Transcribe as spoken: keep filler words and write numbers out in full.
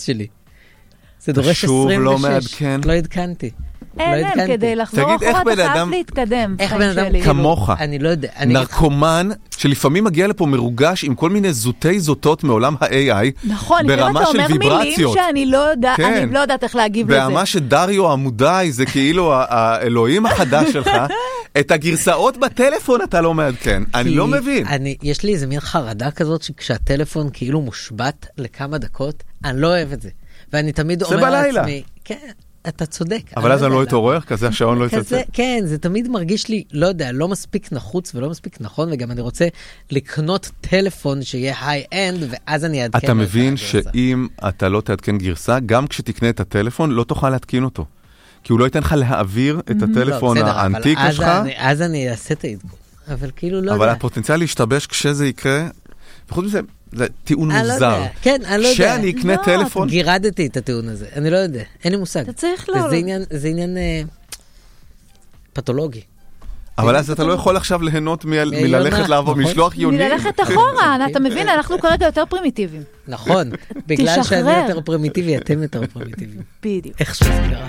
שלי. זה דורש עשרים ושש. לא עדכנתי. אין, אין, כדי לחזור אחורה, אתה חייב להתקדם. איך בן אדם כמוך, אני לא יודע. נרקומן, שלפעמים מגיע לפה מרוגש עם כל מיני זוטי זוטות מעולם ה-איי איי, נכון, ברמה של ויברציות. אם אתה אומר מילים שאני לא יודעת איך להגיב לזה. ברמה שדריו המודעי, זה כאילו האלוהים החדש שלך, את הגרסאות בטלפון אתה לא מעדכן. אני לא מבין. יש לי איזה מין חרדה כזאת, שכשהטלפון כאילו מושבת לכמה דקות, אני לא אוהב את זה. ואני תמיד אומר לעצמי, כן, אתה צודק. אבל אז אני לא אתעורר, כזה השעון לא יצלצל. כן, זה תמיד מרגיש לי, לא יודע, לא מספיק נחוץ ולא מספיק נכון, וגם אני רוצה לקנות טלפון שיהיה היי-אנד, ואז אני אעדכן. אתה מבין שאם אתה לא תעדכן גרסה, גם כשתקנה את הטלפון, לא תוכל להתקין אותו. כי הוא לא ייתן לך להעביר את הטלפון האנטיק שלך. אז אני אעשה את העדכון. אבל כאילו לא יודע. אבל הפוטנציאל להשתבש כשזה יקרה, וחוץ מזה, זה טיעון מוזר. כן, אני לא יודע. כשאני אקנה טלפון... גירדתי את הטיעון הזה. אני לא יודע. אין לי מושג. אתה צריך לא... זה עניין פתולוגי. אבל אז אתה לא יכול עכשיו ליהנות מללכת לעבור משלוח יונים. מללכת אחורה. אתה מבין, אנחנו כרגע יותר פרימיטיביים. נכון. בגלל שאני יותר פרימיטיבי, אתם יותר פרימיטיביים. בדיוק. איך שזה קרה.